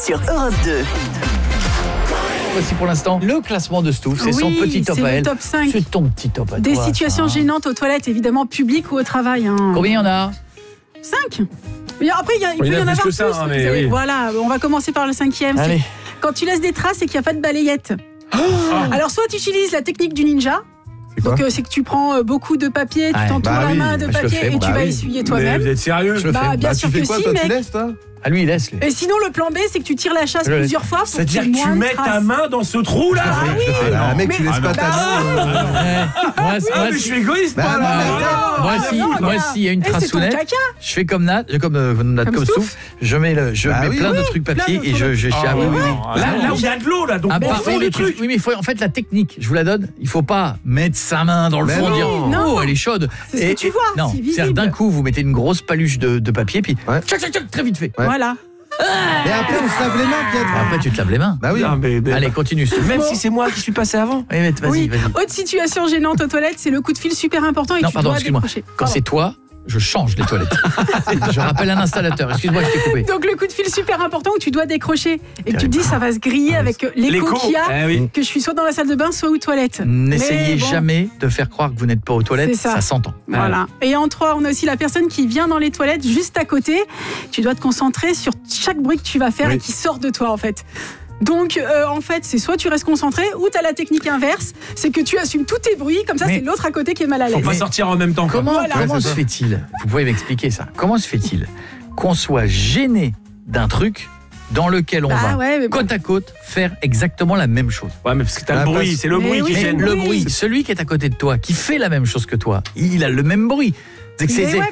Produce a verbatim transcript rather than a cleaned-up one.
sur Europe deux. Voici pour l'instant le classement de Stouff. C'est oui, son petit top à elle. Top cinq. C'est ton petit top à Des toi. situations ça. gênantes aux toilettes, évidemment, publiques ou au travail. Hein. Combien il y en a? cinq. Après, il, y a, il Oui, peut il y y en en a plus avoir que ça, plus. hein, vous mais savez. oui. Voilà, on va commencer par le cinquième. Allez. C'est quand tu laisses des traces et qu'il n'y a pas de balayette. Oh. Alors, soit tu utilises la technique du ninja. Donc euh, c'est que tu prends euh, beaucoup de papier, tu Ouais, t'entoures bah la oui, main de bah je le papier fais, et moi. tu Bah vas oui. essuyer Mais toi-même. vous êtes sérieux? Je le Bah, fais. bien Bah, sûr tu fais que quoi, si, toi, tu mec. laisses, toi? Ah lui, il laisse. Lui. Et sinon, le plan B, c'est que tu tires la chasse Je laisse. plusieurs fois pour C'est-à-dire qu'il y ait que tu moins de mets ta traces. main dans ce trou-là. Ah oui. Ah, mec, tu Mais- laisses pas ta bah, main. euh, Ouais. Moi, Ah, moi, mais je si- suis égoïste, Bah, moi, non, là. mais Ah, moi, Ah, si, non, moi, gars. s'il y a une Eh, c'est ton traçounette, caca. je fais comme Nat, comme, euh, Nat Comme comme Stouff. Stouff. Je mets, le, je Bah mets oui, plein oui. de trucs papier Plein de et je, je, je Ah, ah, oui, oui, oui. Là, là où il y a de l'eau, là, donc Ah, on bah, fait oui, le mais, truc. oui, mais il faut en fait la technique. Je vous la donne. Il faut pas mettre sa main dans le Mais fond et dire non. Non. oh elle est chaude. C'est ce que Et- tu et- vois, Non, c'est visible. c'est-à-dire d'un coup vous mettez une grosse paluche de, de papier puis Ouais. tchac tchac tchac très vite fait. Ouais. Voilà. Et après, on se lave les mains, Pierre. Après tu te laves les mains. Bah oui. Non, mais- mais- Allez continue. Stouff. Même si c'est moi qui suis passé avant. Oui, mais vas-y, Oui. vas-y. Autre situation gênante aux toilettes, c'est le coup de fil super important et Non, tu pardon, dois excuse-moi. décrocher. Quand Pardon. c'est toi, je change les toilettes. Je rappelle un installateur. Excuse-moi, je t'ai coupé. Donc le coup de fil super important où tu dois décrocher et que tu te dis ça va se griller avec l'écho L'écho. qu'il y a, Eh oui. que je suis soit dans la salle de bain soit aux toilettes. N'essayez Mais bon, jamais de faire croire que vous n'êtes pas aux toilettes, C'est ça. ça s'entend. Voilà. Et en trois, on a aussi la personne qui vient dans les toilettes juste à côté. Tu dois te concentrer sur chaque bruit que tu vas faire Oui. et qui sort de toi en fait. Donc euh, en fait, c'est soit tu restes concentré ou tu as la technique inverse, c'est que tu assumes tous tes bruits, comme ça Mais- c'est l'autre à côté qui est mal à Faut l'aise. pas Mais- sortir en même temps. quoi. Comment, Voilà. comment Ouais, se c'est ça. fait-il, vous pouvez m'expliquer ça, comment se fait-il qu'on soit gêné d'un truc dans lequel on Ah va ouais, mais bon. côte à côte faire exactement la même chose? Ouais, mais parce que t'as Ah, le bruit, parce- c'est le Mais bruit oui, qui Mais c'est gêne. le bruit. bruit, celui qui est à côté de toi, qui fait la même chose que toi, il a le même bruit. C'est que c'est- Mais c'est- ouais,